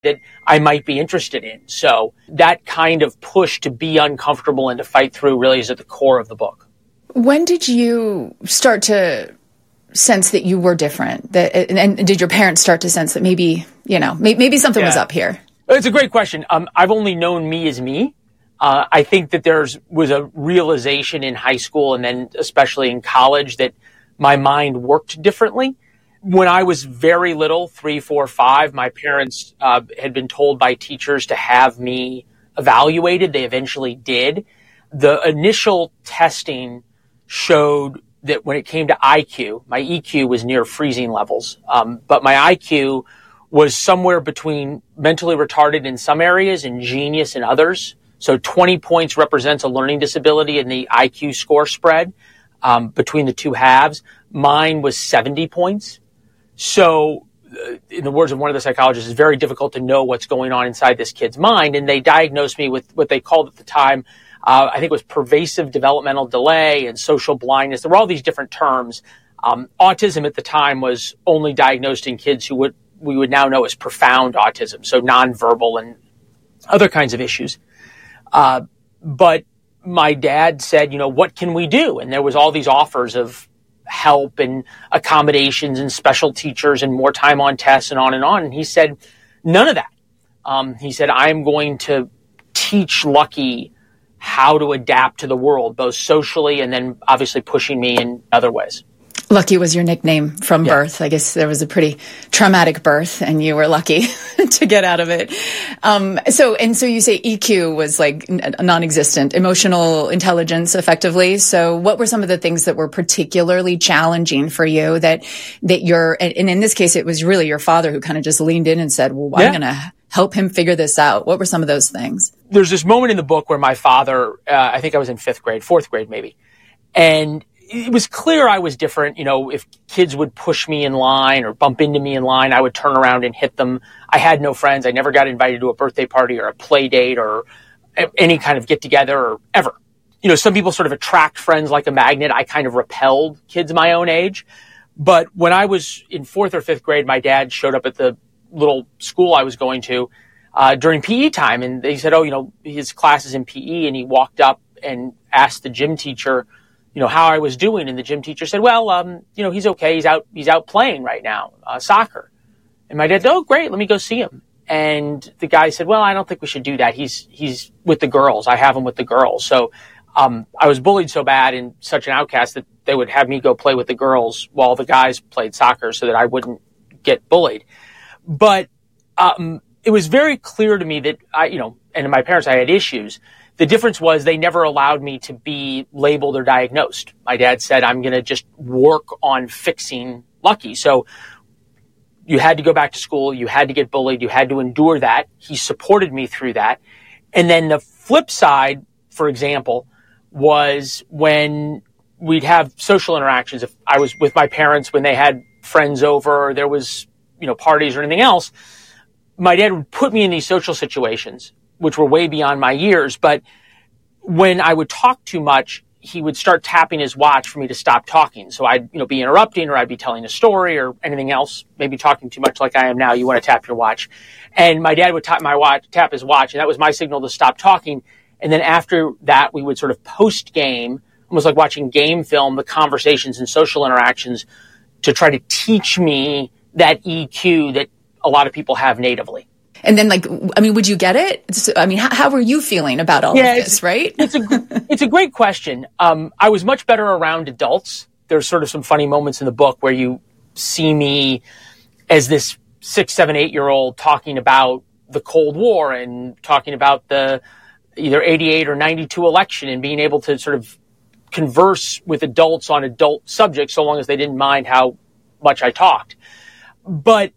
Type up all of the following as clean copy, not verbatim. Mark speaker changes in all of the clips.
Speaker 1: that I might be interested in. So that kind of push to be uncomfortable and to fight through really is at the core of the book.
Speaker 2: When did you start to sense that you were different? And did your parents start to sense that maybe something was up here?
Speaker 1: It's a great question. I've only known me as me. I think that was a realization in high school and then especially in college that my mind worked differently. When I was very little, 3, 4, 5, my parents had been told by teachers to have me evaluated. They eventually did. The initial testing showed that when it came to IQ, my EQ was near freezing levels. But my IQ was somewhere between mentally retarded in some areas and genius in others. So 20 points represents a learning disability in the IQ score spread between the two halves. Mine was 70 points. So in the words of one of the psychologists, it's very difficult to know what's going on inside this kid's mind. And they diagnosed me with what they called at the time, I think it was pervasive developmental delay and social blindness. There were all these different terms. Autism at the time was only diagnosed in kids who we would now know as profound autism, so nonverbal and other kinds of issues. But my dad said, what can we do? And there was all these offers of help and accommodations and special teachers and more time on tests and on and on. And he said, none of that. He said, I'm going to teach Lucky how to adapt to the world, both socially and then obviously pushing me in other ways.
Speaker 2: Lucky was your nickname from birth. I guess there was a pretty traumatic birth and you were lucky to get out of it. So you say EQ was like non-existent, emotional intelligence effectively. So what were some of the things that were particularly challenging for you that and in this case, it was really your father who kind of just leaned in and said, well, I'm going to help him figure this out. What were some of those things?
Speaker 1: There's this moment in the book where my father, I think I was in 4th grade maybe, and it was clear I was different. If kids would push me in line or bump into me in line, I would turn around and hit them. I had no friends. I never got invited to a birthday party or a play date or any kind of get together or ever. Some people sort of attract friends like a magnet. I kind of repelled kids my own age. But when I was in 4th or 5th grade, my dad showed up at the little school I was going to during PE time. And they said, his class is in PE. And he walked up and asked the gym teacher, how I was doing. And the gym teacher said, well, he's okay. He's out playing right now, soccer. And my dad said, oh, great. Let me go see him. And the guy said, well, I don't think we should do that. He's with the girls. I have him with the girls. So, I was bullied so bad and such an outcast that they would have me go play with the girls while the guys played soccer so that I wouldn't get bullied. But, it was very clear to me that and my parents, I had issues. The difference was they never allowed me to be labeled or diagnosed. My dad said, I'm going to just work on fixing Lucky. So you had to go back to school. You had to get bullied. You had to endure that. He supported me through that. And then the flip side, for example, was when we'd have social interactions. If I was with my parents, when they had friends over, or there was, parties or anything else, my dad would put me in these social situations, which were way beyond my years. But when I would talk too much, he would start tapping his watch for me to stop talking. So I'd, be interrupting, or I'd be telling a story or anything else, maybe talking too much like I am now. You want to tap your watch. And my dad would tap his watch, and that was my signal to stop talking. And then after that, we would sort of post-game, almost like watching game film, the conversations and social interactions to try to teach me that EQ that a lot of people have natively.
Speaker 2: And then, would you get it? How were you feeling about all of this, right?
Speaker 1: It's a great question. I was much better around adults. There's sort of some funny moments in the book where you see me as this 6, 7, 8-year-old talking about the Cold War and talking about the either 88 or 92 election and being able to sort of converse with adults on adult subjects so long as they didn't mind how much I talked. But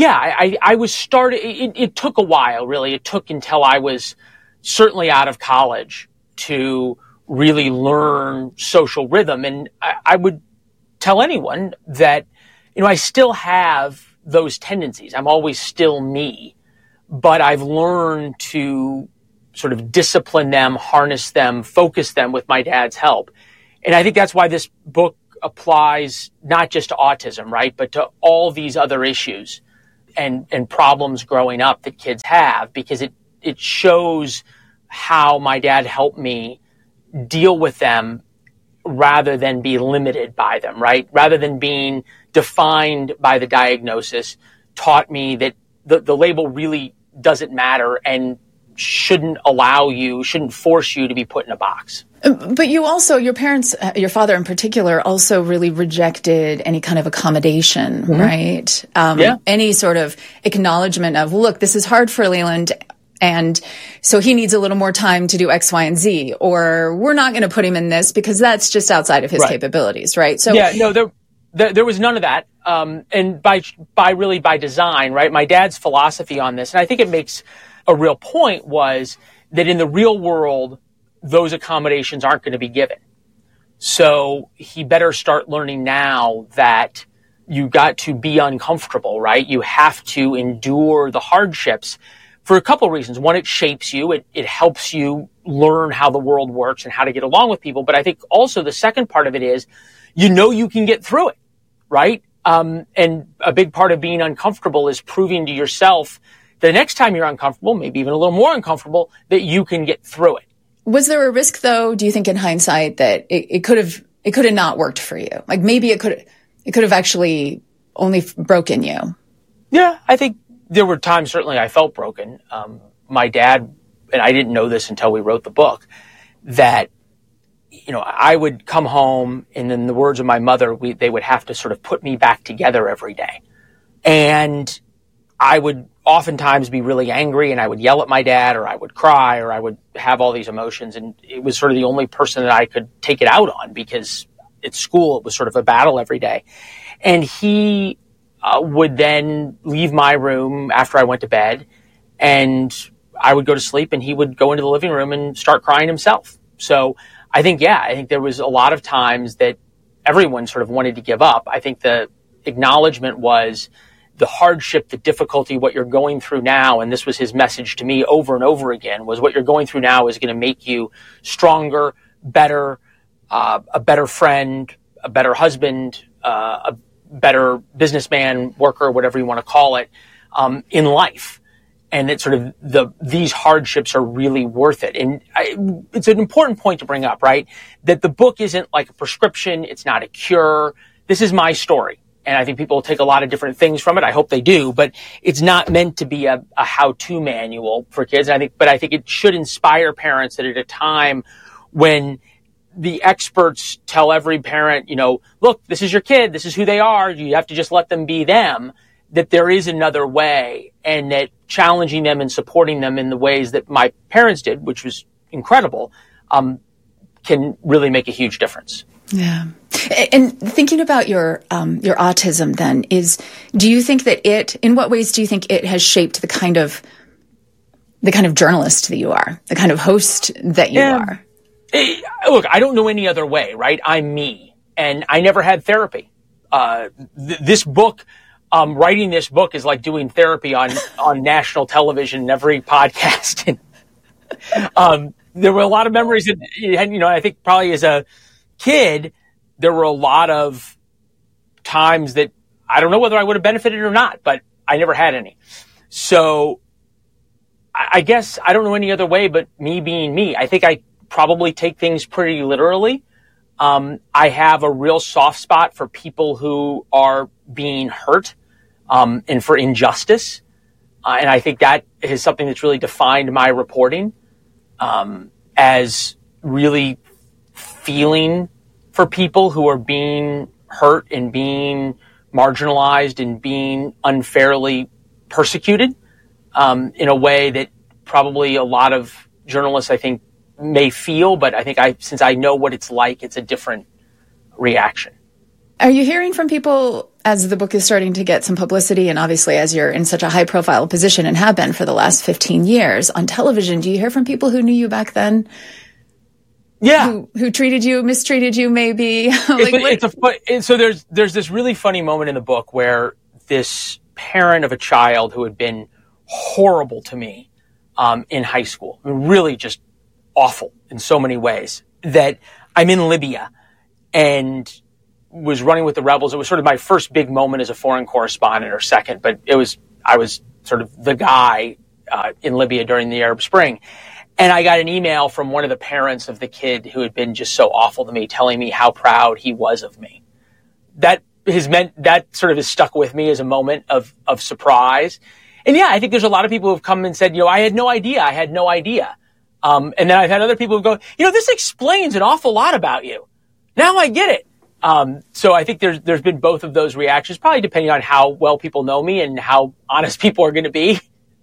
Speaker 1: I was it took a while, really. It took until I was certainly out of college to really learn social rhythm. And I would tell anyone that, I still have those tendencies. I'm always still me, but I've learned to sort of discipline them, harness them, focus them with my dad's help. And I think that's why this book applies not just to autism, right, but to all these other issues. and problems growing up that kids have, because it shows how my dad helped me deal with them rather than be limited by them, right? Rather than being defined by the diagnosis, taught me that the label really doesn't matter and shouldn't force you to be put in a box.
Speaker 2: But you also, your parents, your father in particular, also really rejected any kind of accommodation, mm-hmm. right? Any sort of acknowledgement of, look, this is hard for Leland, and so he needs a little more time to do X, Y, and Z, or we're not going to put him in this because that's just outside of his capabilities, right? So
Speaker 1: there was none of that, and by design, right? My dad's philosophy on this, and I think it makes a real point, was that in the real world, those accommodations aren't going to be given. So he better start learning now that you got to be uncomfortable, right? You have to endure the hardships for a couple of reasons. One, it shapes you. It helps you learn how the world works and how to get along with people. But I think also the second part of it is, you can get through it, right? And a big part of being uncomfortable is proving to yourself the next time you're uncomfortable, maybe even a little more uncomfortable, that you can get through it.
Speaker 2: Was there a risk, though, do you think, in hindsight, that it could have not worked for you? Like maybe it could have actually only broken you? Yeah,
Speaker 1: I think there were times certainly I felt broken. My dad, and I didn't know this until we wrote the book, that I would come home, and in the words of my mother, they would have to sort of put me back together every day, and I would oftentimes be really angry, and I would yell at my dad, or I would cry, or I would have all these emotions. And it was sort of the only person that I could take it out on, because at school, it was sort of a battle every day. And he would then leave my room after I went to bed, and I would go to sleep, and he would go into the living room and start crying himself. So I think there was a lot of times that everyone sort of wanted to give up. I think the acknowledgement was the hardship, the difficulty, what you're going through now, and this was his message to me over and over again, was what you're going through now is going to make you stronger, better, a better friend, a better husband, a better businessman, worker, whatever you want to call it, in life. And it's sort of these hardships are really worth it. And it's an important point to bring up, right? That the book isn't like a prescription. It's not a cure. This is my story. And I think people will take a lot of different things from it. I hope they do, but it's not meant to be a how-to manual for kids. And I think it should inspire parents that at a time when the experts tell every parent, look, this is your kid, this is who they are, you have to just let them be them, that there is another way, and that challenging them and supporting them in the ways that my parents did, which was incredible, can really make a huge difference.
Speaker 2: Yeah. And thinking about your autism then, do you think that in what ways do you think it has shaped the kind of journalist that you are, the kind of host that you are?
Speaker 1: Look, I don't know any other way, right? I'm me, and I never had therapy. This book, writing this book is like doing therapy on national television and every podcast. There were a lot of memories that, I think probably as a kid, there were a lot of times that I don't know whether I would have benefited or not, but I never had any. So I guess I don't know any other way but me being me. I think I probably take things pretty literally. I have a real soft spot for people who are being hurt, and for injustice. And I think that is something that's really defined my reporting, as really feeling for people who are being hurt and being marginalized and being unfairly persecuted, in a way that probably a lot of journalists, I think, may feel, but I think since I know what it's like, it's a different reaction.
Speaker 2: Are you hearing from people as the book is starting to get some publicity, and obviously as you're in such a high profile position and have been for the last 15 years on television, do you hear from people who knew you back then?
Speaker 1: Yeah.
Speaker 2: Who treated you, mistreated you maybe?
Speaker 1: So there's this really funny moment in the book where this parent of a child who had been horrible to me, in high school, really just awful in so many ways, that I'm in Libya and was running with the rebels. It was sort of my first big moment as a foreign correspondent, or second, but I was sort of the guy in Libya during the Arab Spring. And I got an email from one of the parents of the kid who had been just so awful to me, telling me how proud he was of me. That sort of has stuck with me as a moment of surprise. And yeah, I think there's a lot of people who have come and said, I had no idea. And then I've had other people who go, this explains an awful lot about you. Now I get it. So I think there's been both of those reactions, probably depending on how well people know me and how honest people are going to be.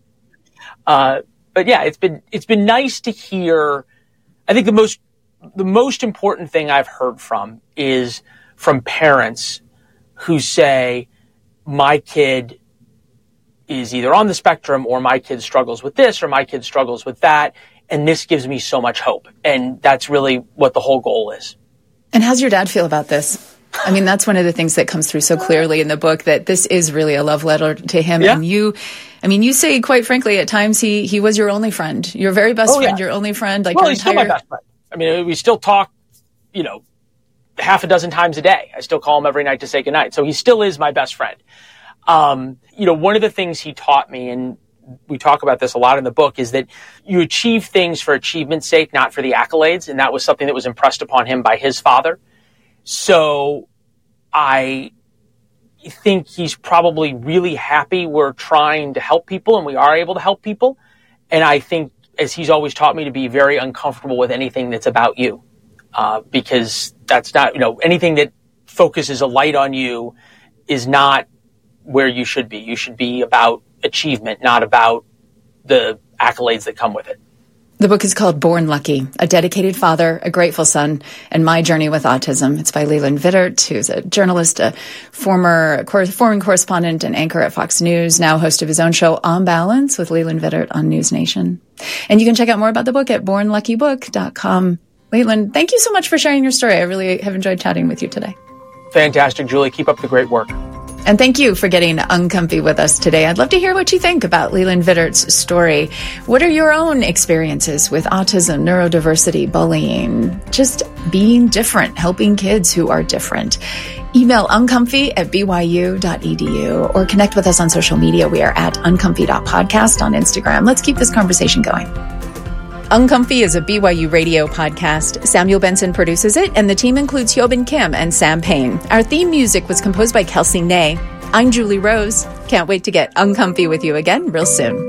Speaker 1: But yeah, it's been nice to hear. I think the most important thing I've heard is from parents who say, my kid is either on the spectrum, or my kid struggles with this, or my kid struggles with that. And this gives me so much hope. And that's really what the whole goal is.
Speaker 2: And how's your dad feel about this? I mean, that's one of the things that comes through so clearly in the book, that this is really a love letter to him. Yeah. And you say, quite frankly, at times he was your only friend, your very best friend, your only friend.
Speaker 1: He's still my best friend. I mean, we still talk, half a dozen times a day. I still call him every night to say goodnight. So he still is my best friend. One of the things he taught me, and we talk about this a lot in the book, is that you achieve things for achievement's sake, not for the accolades. And that was something that was impressed upon him by his father. So I think he's probably really happy we're trying to help people and we are able to help people. And I think, as he's always taught me, to be very uncomfortable with anything that's about you, because that's not, anything that focuses a light on you is not where you should be. You should be about achievement, not about the accolades that come with it.
Speaker 2: The book is called Born Lucky, A Dedicated Father, A Grateful Son, and My Journey with Autism. It's by Leland Vittert, who's a journalist, a former foreign correspondent and anchor at Fox News, now host of his own show, On Balance, with Leland Vittert on News Nation. And you can check out more about the book at bornluckybook.com. Leland, thank you so much for sharing your story. I really have enjoyed chatting with you today.
Speaker 1: Fantastic, Julie. Keep up the great work.
Speaker 2: And thank you for getting uncomfy with us today. I'd love to hear what you think about Leland Vittert's story. What are your own experiences with autism, neurodiversity, bullying, just being different, helping kids who are different? Email uncomfy@byu.edu or connect with us on social media. We are at uncomfy.podcast on Instagram. Let's keep this conversation going. Uncomfy is a BYU radio podcast. Samuel Benson produces it, and the team includes Hyobin Kim and Sam Payne. Our theme music was composed by Kelsey Ney. I'm Julie Rose. Can't wait to get uncomfy with you again real soon.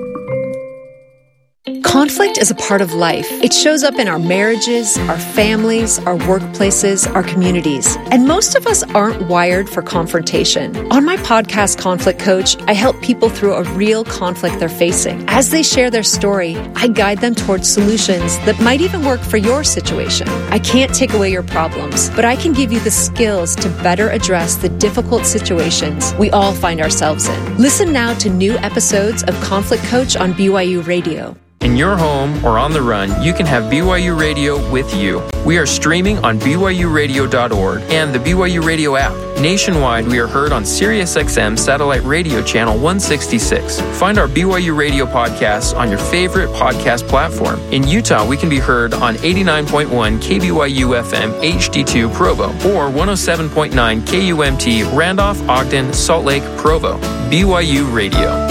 Speaker 3: Conflict is a part of life. It shows up in our marriages, our families, our workplaces, our communities. And most of us aren't wired for confrontation. On my podcast, Conflict Coach, I help people through a real conflict they're facing. As they share their story, I guide them towards solutions that might even work for your situation. I can't take away your problems, but I can give you the skills to better address the difficult situations we all find ourselves in. Listen now to new episodes of Conflict Coach on BYU Radio.
Speaker 4: In your home or on the run, you can have BYU Radio with you. We are streaming on BYURadio.org and the BYU Radio app. Nationwide, we are heard on SiriusXM Satellite Radio Channel 166. Find our BYU Radio podcasts on your favorite podcast platform. In Utah, we can be heard on 89.1 KBYU FM HD2 Provo or 107.9 KUMT Randolph, Ogden, Salt Lake, Provo. BYU Radio.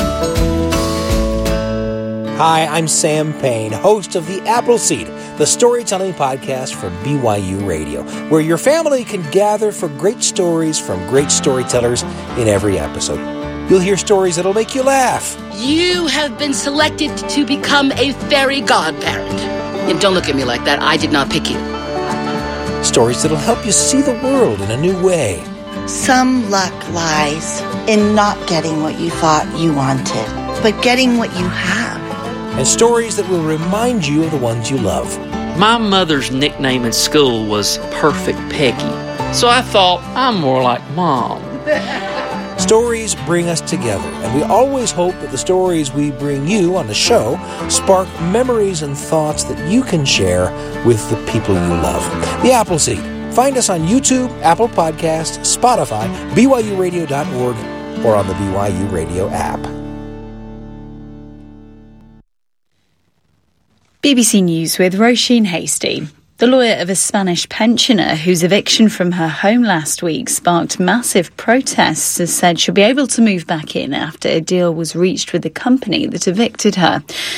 Speaker 5: Hi, I'm Sam Payne, host of The Appleseed, the storytelling podcast for BYU Radio, where your family can gather for great stories from great storytellers in every episode. You'll hear stories that'll make you laugh.
Speaker 6: You have been selected to become a fairy godparent. And don't look at me like that. I did not pick you.
Speaker 5: Stories that'll help you see the world in a new way.
Speaker 7: Some luck lies in not getting what you thought you wanted, but getting what you have.
Speaker 5: And stories that will remind you of the ones you love.
Speaker 8: My mother's nickname in school was Perfect Peggy, so I thought I'm more like Mom.
Speaker 5: Stories bring us together, and we always hope that the stories we bring you on the show spark memories and thoughts that you can share with the people you love. The Appleseed. Find us on YouTube, Apple Podcasts, Spotify, BYURadio.org, or on the BYU Radio app.
Speaker 9: BBC News with Roisin Hasty. The lawyer of a Spanish pensioner whose eviction from her home last week sparked massive protests has said she'll be able to move back in after a deal was reached with the company that evicted her.